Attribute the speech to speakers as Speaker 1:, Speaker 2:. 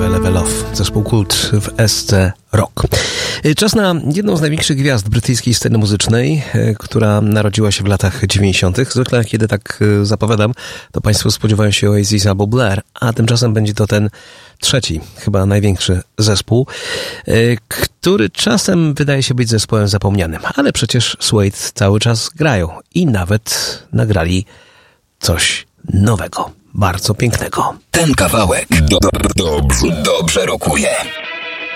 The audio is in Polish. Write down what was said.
Speaker 1: Level Off, zespół Kult w SC Rock. Czas na jedną z największych gwiazd brytyjskiej sceny muzycznej, która narodziła się w latach 90. Zwykle, kiedy tak zapowiadam, to Państwo spodziewają się Oasis albo Blair, a tymczasem będzie to ten trzeci, chyba największy zespół, który czasem wydaje się być zespołem zapomnianym, ale przecież Suede cały czas grają i nawet nagrali coś nowego, bardzo pięknego.
Speaker 2: Ten kawałek dobrze rokuje.